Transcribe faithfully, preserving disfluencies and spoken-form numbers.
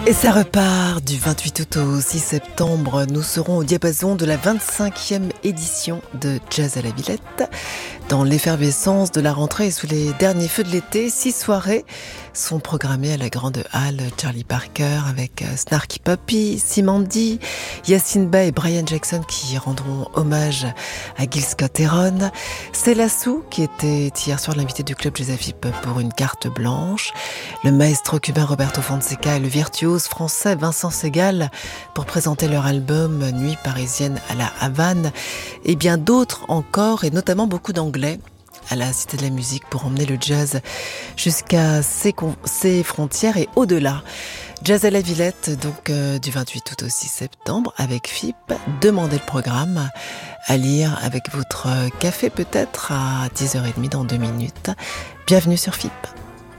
Et ça repart du vingt-huit août au six septembre. Nous serons au diapason de la vingt-cinquième édition de Jazz à la Villette. Dans l'effervescence de la rentrée et sous les derniers feux de l'été, six soirées sont programmées à la Grande Halle Charlie Parker avec Snarky Puppy, Simandi, Yacine Bey et Brian Jackson qui rendront hommage à Gil Scott-Heron. C'est Lassou qui était hier soir l'invité du club Jazz Afip pour une carte blanche. Le maestro cubain Roberto Fonseca et le virtuose français Vincent Segal pour présenter leur album Nuit parisienne à la Havane et bien d'autres encore et notamment beaucoup d'anglais à la Cité de la Musique pour emmener le jazz jusqu'à ses, con- ses frontières et au-delà. Jazz à la Villette, donc euh, du vingt-huit août au six septembre avec F I P. Demandez le programme à lire avec votre café peut-être à dix heures trente dans deux minutes. Bienvenue sur F I P.